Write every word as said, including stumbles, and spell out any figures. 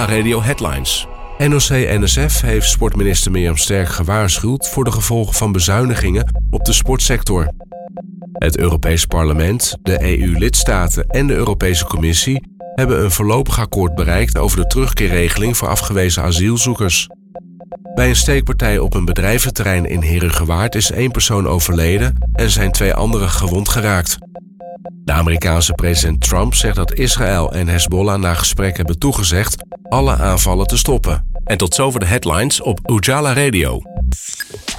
Ujala Radio Headlines. N O C-N S F heeft sportminister Mirjam Sterk gewaarschuwd voor de gevolgen van bezuinigingen op de sportsector. Het Europees Parlement, de E U-lidstaten en de Europese Commissie hebben een voorlopig akkoord bereikt over de terugkeerregeling voor afgewezen asielzoekers. Bij een steekpartij op een bedrijventerrein in Heerhugowaard is één persoon overleden en zijn twee anderen gewond geraakt. De Amerikaanse president Trump zegt dat Israël en Hezbollah na gesprek hebben toegezegd alle aanvallen te stoppen. En tot zover de headlines op Ujala Radio.